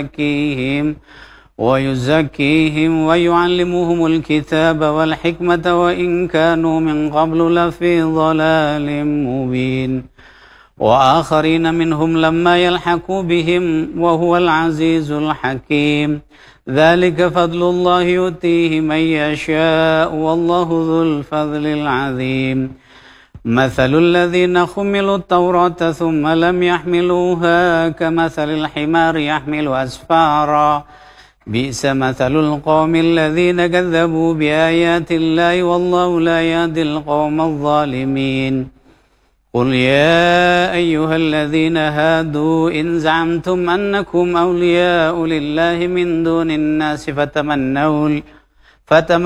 ويزكيهم ويعلمهم الكتاب والحكمة وإن كانوا من قبل لفي ضلال مبين وآخرين منهم لما يلحقوا بهم وهو العزيز الحكيم ذلك فضل الله يؤتيه من يشاء والله ذو الفضل العظيم مثل الذين حملوا التوراة ثم لم يحملوها كمثل الحمار يحمل أسفارا بئس مثل القوم الذين كذبوا بآيات الله والله لا يهدي القوم الظالمين قل يا أيها الذين هادوا إن زعمتم أنكم أولياء لله من دون الناس فتمنوا